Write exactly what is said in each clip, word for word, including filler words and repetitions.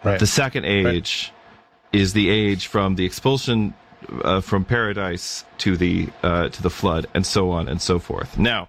Right. The second age right. is the age from the expulsion uh, from paradise to the uh, to the flood, and so on and so forth. Now,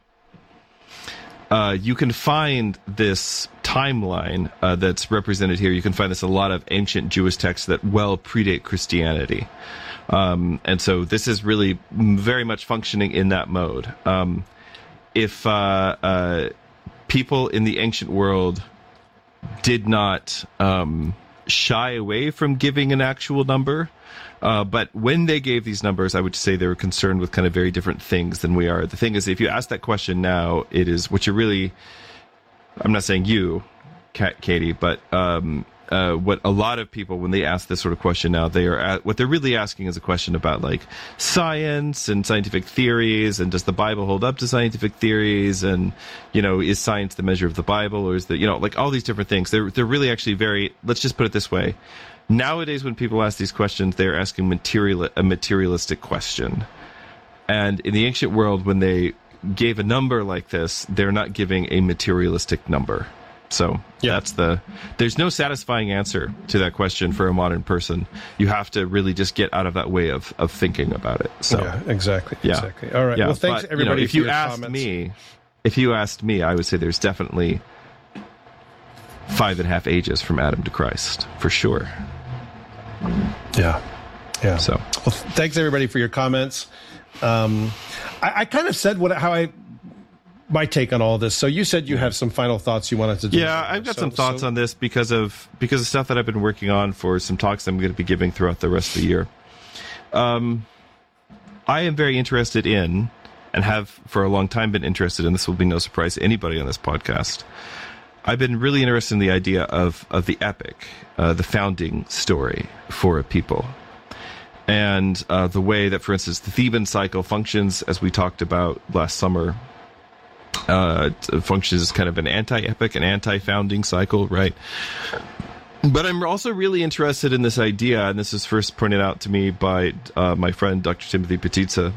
uh, you can find this timeline uh, that's represented here. You can find this in a lot of ancient Jewish texts that well predate Christianity. Um, and so this is really very much functioning in that mode. Um, if uh, uh, people in the ancient world did not um, shy away from giving an actual number, uh, but when they gave these numbers, I would say they were concerned with kind of very different things than we are. The thing is, if you ask that question now, it is what you're really, I'm not saying you, Katie, but um, uh, what a lot of people, when they ask this sort of question now, they are at, what they're really asking is a question about like science and scientific theories, and does the Bible hold up to scientific theories, and you know, is science the measure of the Bible, or is the, you know, like all these different things. They're they're really actually very, let's just put it this way. Nowadays, when people ask these questions, they're asking material a materialistic question, and in the ancient world, when they gave a number like this, they're not giving a materialistic number. So yeah. that's the, there's no satisfying answer to that question for a modern person. You have to really just get out of that way of, of thinking about it. So yeah, exactly. Yeah. Exactly. All right. Yeah. Well, thanks but, everybody. You know, if for you your asked comments. me, if you asked me, I would say there's definitely five and a half ages from Adam to Christ, for sure. Yeah. Yeah. So, well, thanks everybody for your comments. Um, I, I kind of said what, how I, my take on all this. So you said you have some final thoughts you wanted to do. Yeah, I've got so, some thoughts so. on this because of because of stuff that I've been working on for some talks I'm going to be giving throughout the rest of the year. Um, I am very interested in, and have for a long time been interested in, this will be no surprise to anybody on this podcast, I've been really interested in the idea of, of the epic, uh, the founding story for a people. And uh, the way that, for instance, the Theban cycle functions, as we talked about last summer, uh, functions as kind of an anti-epic, an anti-founding cycle, right? But I'm also really interested in this idea, and this is first pointed out to me by uh, my friend, Doctor Timothy Petitza,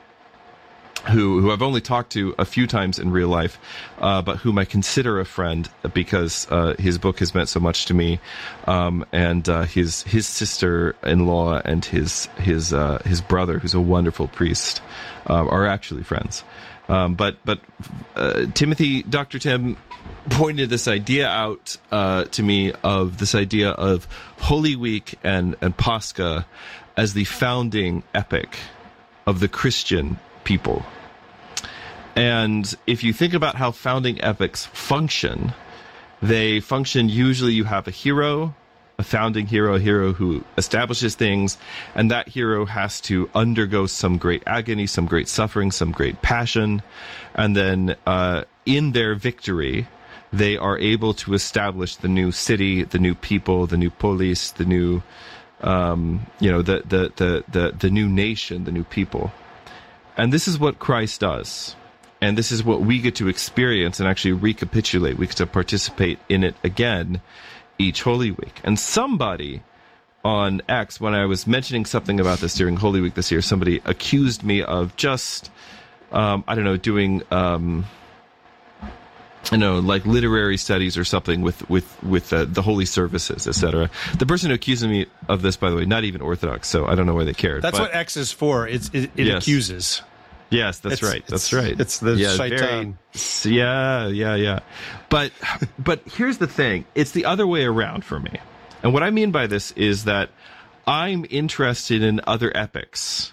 who who I've only talked to a few times in real life, uh, but whom I consider a friend because uh, his book has meant so much to me, um, and uh, his his sister-in-law and his his uh, his brother, who's a wonderful priest, uh, are actually friends. Um, but but uh, Timothy, Doctor Tim, pointed this idea out uh, to me of this idea of Holy Week and and Pascha as the founding epic of the Christian people. And if you think about how founding epics function, they function usually you have a hero, a founding hero, a hero who establishes things, and that hero has to undergo some great agony, some great suffering, some great passion, and then uh, in their victory, they are able to establish the new city, the new people, the new polis, the new, um, you know, the, the the the the new nation, the new people. And this is what Christ does. And this is what we get to experience and actually recapitulate. We get to participate in it again each Holy Week. And somebody on X, when I was mentioning something about this during Holy Week this year, somebody accused me of just, um, I don't know, doing, um, you know, like literary studies or something with with with uh, the holy services, et cetera. The person who accused me of this, by the way, not even Orthodox, so I don't know why they cared. That's but, what X is for. It's it, it yes. accuses. Yes, that's it's, right. That's it's, right. It's the yeah, shaitan. Very, yeah, yeah, yeah. But but here's the thing. It's the other way around for me. And what I mean by this is that I'm interested in other epics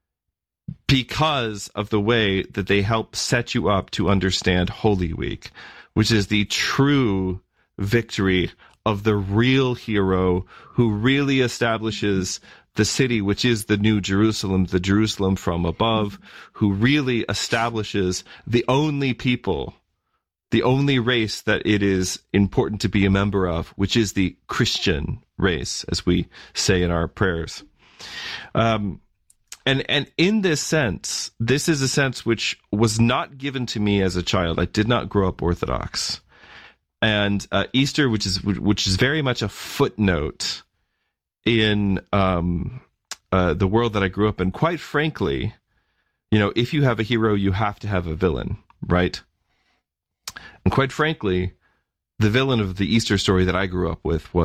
because of the way that they help set you up to understand Holy Week, which is the true victory of the real hero who really establishes the city, which is the New Jerusalem, the Jerusalem from above, who really establishes the only people, the only race that it is important to be a member of, which is the Christian race, as we say in our prayers. Um, and and in this sense, this is a sense which was not given to me as a child. I did not grow up Orthodox. And uh, Easter, which is which is very much a footnote in um, uh, the world that I grew up in. Quite frankly, you know, if you have a hero, you have to have a villain, right? And quite frankly, the villain of the Easter story that I grew up with was